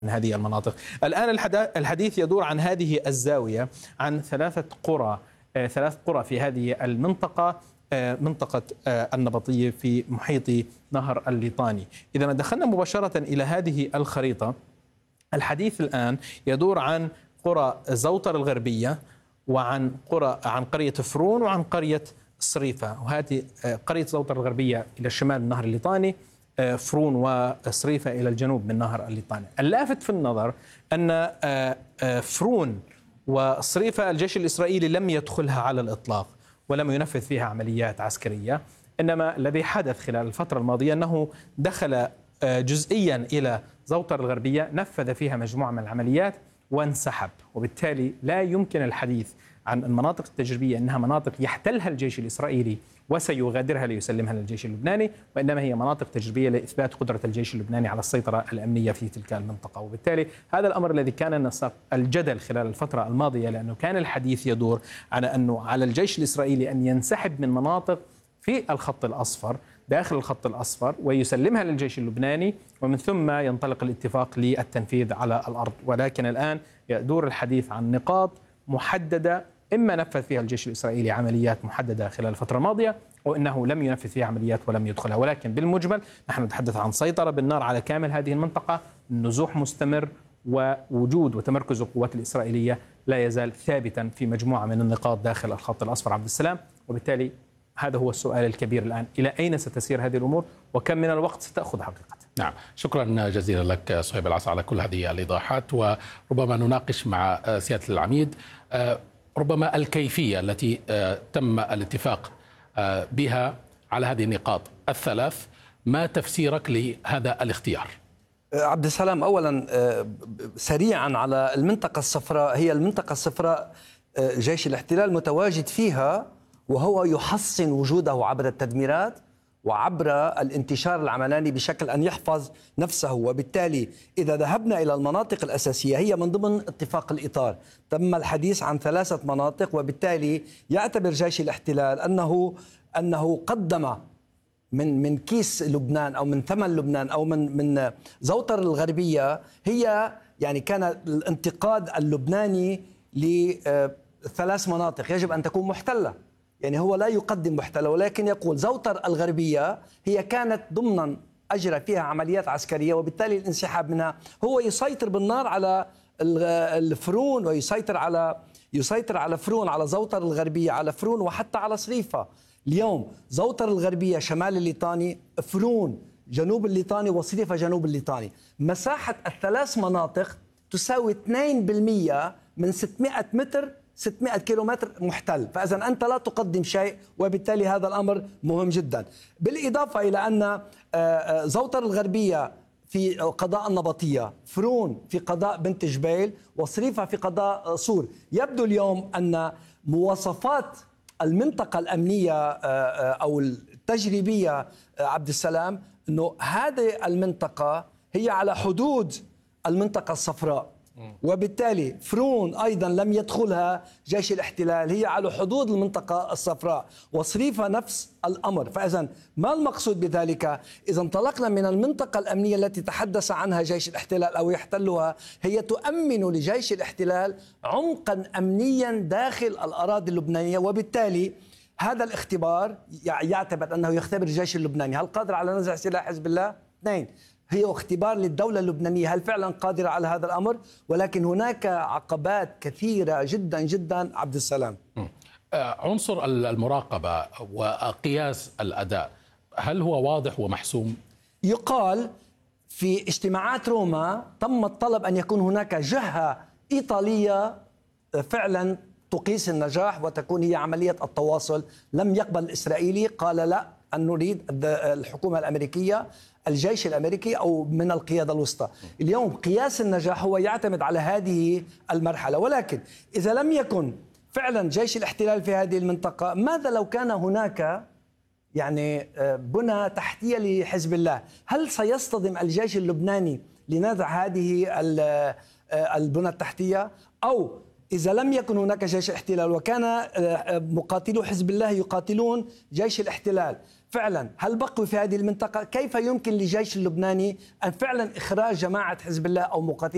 من هذه المناطق. الآن الحديث يدور عن هذه الزاوية، عن ثلاث قرى في هذه المنطقة، منطقة النبطية في محيط نهر الليطاني. إذا دخلنا مباشرة إلى هذه الخريطة، الحديث الآن يدور عن قرى زوطر الغربية، وعن قرية فرون، وعن قرية صريفة. وهذه قرية زوطر الغربية إلى الشمال من نهر الليطاني، فرون وصريفة إلى الجنوب من نهر الليطاني. اللافت في النظر أن فرون وصريفة الجيش الإسرائيلي لم يدخلها على الإطلاق ولم ينفذ فيها عمليات عسكرية، إنما الذي حدث خلال الفترة الماضية أنه دخل جزئيا إلى زوطر الغربية، نفذ فيها مجموعة من العمليات وانسحب. وبالتالي لا يمكن الحديث عن المناطق التجريبية أنها مناطق يحتلها الجيش الإسرائيلي وسيغادرها ليسلمها للجيش اللبناني، وإنما هي مناطق تجريبية لإثبات قدرة الجيش اللبناني على السيطرة الأمنية في تلك المنطقة. وبالتالي هذا الأمر الذي كان نساق الجدل خلال الفترة الماضية، لأنه كان الحديث يدور على أنه على الجيش الإسرائيلي أن ينسحب من مناطق في الخط الأصفر، داخل الخط الأصفر، ويسلمها للجيش اللبناني، ومن ثم ينطلق الاتفاق للتنفيذ على الأرض. ولكن الآن يدور الحديث عن نقاط محددة، إما نفذ فيها الجيش الإسرائيلي عمليات محددة خلال الفترة الماضية، أو إنه لم ينفذ فيها عمليات ولم يدخلها. ولكن بالمجمل نحن نتحدث عن سيطرة بالنار على كامل هذه المنطقة، نزوح مستمر، ووجود وتمركز القوات الإسرائيلية لا يزال ثابتا في مجموعة من النقاط داخل الخط الأصفر عبد السلام. وبالتالي هذا هو السؤال الكبير الآن، إلى أين ستسير هذه الأمور وكم من الوقت ستأخذ حقيقة؟ نعم، شكرا جزيلا لك صهيب العصا على كل هذه الإيضاحات. وربما نناقش مع سيادة العميد ربما الكيفية التي تم الاتفاق بها على هذه النقاط الثلاث. ما تفسيرك لهذا الاختيار؟ عبد السلام، أولا سريعا على المنطقة الصفراء، هي المنطقة الصفراء جيش الاحتلال متواجد فيها، وهو يحصن وجوده عبر التدميرات وعبر الانتشار العملاني بشكل أن يحفظ نفسه. وبالتالي إذا ذهبنا إلى المناطق الأساسية، هي من ضمن اتفاق الإطار، تم الحديث عن 3 مناطق. وبالتالي يعتبر جيش الاحتلال أنه قدم من كيس لبنان أو من ثمن لبنان أو من زوطر الغربية، هي يعني كان الانتقاد اللبناني ل3 مناطق يجب أن تكون محتلة. يعني هو لا يقدم محتلة، ولكن يقول زوطر الغربية هي كانت ضمنا أجرى فيها عمليات عسكرية، وبالتالي الانسحاب منها هو يسيطر بالنار على الفرون، ويسيطر على فرون، على زوطر الغربية، على فرون، وحتى على صريفة. اليوم زوطر الغربية شمال الليطاني، فرون جنوب الليطاني، وصريفة جنوب الليطاني. مساحة ال3 مناطق تساوي 2% من 600 متر، 600 كيلومتر محتل. فإذا أنت لا تقدم شيء، وبالتالي هذا الأمر مهم جدا. بالإضافة إلى أن زوطر الغربية في قضاء النبطية، فرون في قضاء بنت جبيل، وصريفة في قضاء صور. يبدو اليوم أن مواصفات المنطقة الأمنية أو التجريبية عبد السلام، أنه هذه المنطقة هي على حدود المنطقة الصفراء، وبالتالي فرون أيضا لم يدخلها جيش الاحتلال، هي على حدود المنطقة الصفراء، وصريفة نفس الأمر. فإذا ما المقصود بذلك؟ إذا انطلقنا من المنطقة الأمنية التي تحدث عنها جيش الاحتلال أو يحتلها، هي تؤمن لجيش الاحتلال عمقا أمنيا داخل الأراضي اللبنانية. وبالتالي هذا الاختبار يعتبر أنه يختبر الجيش اللبناني، هل قادر على نزع سلاح حزب الله؟ 2، هي اختبار للدولة اللبنانية، هل فعلا قادرة على هذا الأمر؟ ولكن هناك عقبات كثيرة جدا جدا عبد السلام. عنصر المراقبة وقياس الأداء، هل هو واضح ومحسوم؟ يقال في اجتماعات روما تم الطلب أن يكون هناك جهة إيطالية فعلا تقيس النجاح وتكون هي عملية التواصل. لم يقبل الإسرائيلي، قال لا، أن نريد الحكومة الأمريكية، الجيش الأمريكي أو من القيادة الوسطى. اليوم قياس النجاح هو يعتمد على هذه المرحلة. ولكن إذا لم يكن فعلا جيش الاحتلال في هذه المنطقة، ماذا لو كان هناك يعني بنى تحتية لحزب الله؟ هل سيصطدم الجيش اللبناني لنزع هذه البنى التحتية؟ أو إذا لم يكن هناك جيش احتلال وكان مقاتلو حزب الله يقاتلون جيش الاحتلال، فعلا هل بقوا في هذه المنطقة؟ كيف يمكن للجيش اللبناني أن فعلا إخراج جماعة حزب الله أو مقاتلين